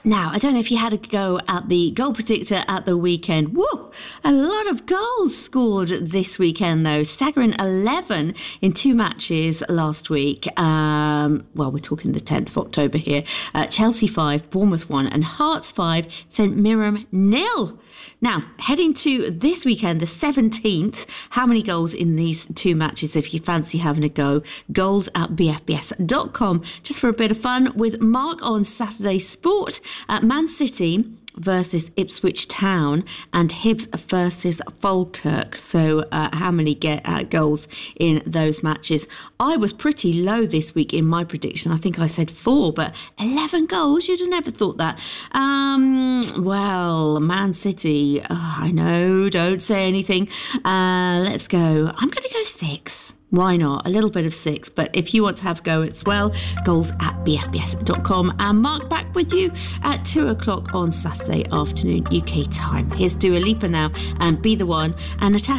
Now, I don't know if you had a go at the goal predictor at the weekend. Woo! A lot of goals scored this weekend, though. Staggering 11 in 2 matches last week. Well, we're talking the 10th of October here. Chelsea 5, Bournemouth 1, and Hearts 5, St Mirren 0. Now, heading to this weekend, the 17th, how many goals in these 2 matches if you fancy having a go? Goals at bfbs.com, just for a bit of fun with Mark on Saturday Sport. Man City versus Ipswich Town and Hibs versus Falkirk. So how many goals in those matches? I was pretty low this week in my prediction. I think I said 4, but 11 goals, you'd have never thought that. Well, Man City, I know, don't say anything. Let's go. I'm going to go 6. Why not? A little bit of 6. But if you want to have a go as well, goals at bfbs.com. And Mark back with you at 2 o'clock on Saturday afternoon UK time. Here's Dua Lipa now and Be The One and Natasha.